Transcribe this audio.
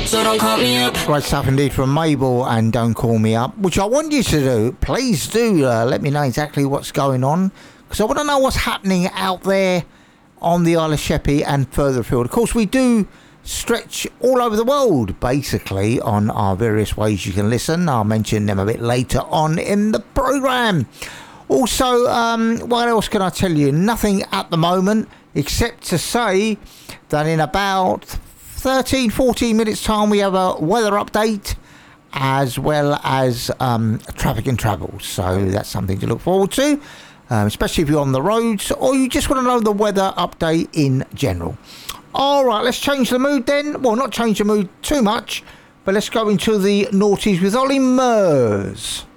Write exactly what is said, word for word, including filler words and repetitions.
so don't call me up. Great stuff indeed from Mabel and Don't Call Me Up, which I want you to do. Please do uh, let me know exactly what's going on, because I want to know what's happening out there on the Isle of Sheppey and further afield. Of course, we do stretch all over the world, basically, on our various ways you can listen. I'll mention them a bit later on in the programme. Also, um, what else can I tell you? Nothing at the moment, except to say that in about thirteen, fourteen minutes time we have a weather update as well as um, traffic and travel. So that's something to look forward to, um, especially if you're on the roads or you just want to know the weather update in general. All right, let's change the mood then. Well, not change the mood too much, but let's go into the noughties with Ollie Murs.